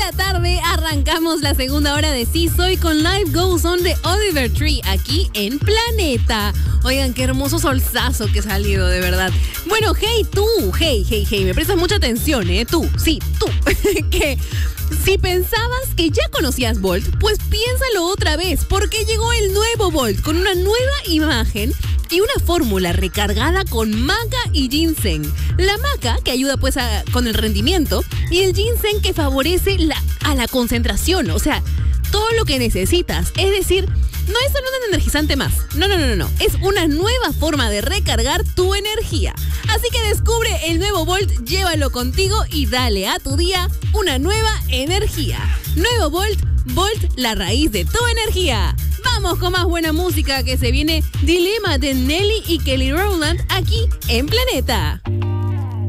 la tarde arrancamos la segunda hora de Sí Soy con Life Goes On de Oliver Tree aquí en Planeta. Oigan, qué hermoso solzazo que ha salido, de verdad. Bueno, hey tú, hey, me prestas mucha atención, tú, que si pensabas que ya conocías Volt, pues piénsalo otra vez, porque llegó el nuevo Volt con una nueva imagen y una fórmula recargada con maca y ginseng. La maca que ayuda pues con el rendimiento y el ginseng que favorece a la concentración, o sea, todo lo que necesitas. Es decir, no es solo un energizante más. No. Es una nueva forma de recargar tu energía. Así que descubre el nuevo Volt, llévalo contigo y dale a tu día una nueva energía. Nuevo Volt, la raíz de tu energía. Vamos con más buena música que se viene. Dilema de Nelly y Kelly Rowland aquí en Planeta.